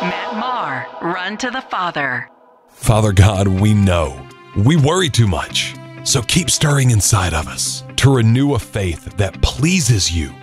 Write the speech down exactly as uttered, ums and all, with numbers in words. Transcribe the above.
Matt Maher, Run to the Father. Father God, we know we worry too much. So keep stirring inside of us to renew a faith that pleases you